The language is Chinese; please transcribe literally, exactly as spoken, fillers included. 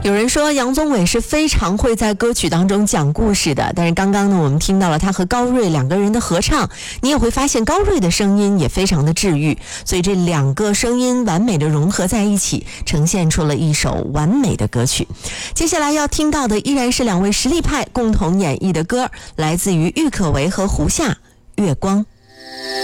有人说杨宗纬是非常会在歌曲当中讲故事的，但是刚刚呢我们听到了他和高睿两个人的合唱，你也会发现高睿的声音也非常的治愈，所以这两个声音完美的融合在一起，呈现出了一首完美的歌曲。接下来要听到的依然是两位实力派共同演绎的歌，来自于郁可唯和胡夏，月光。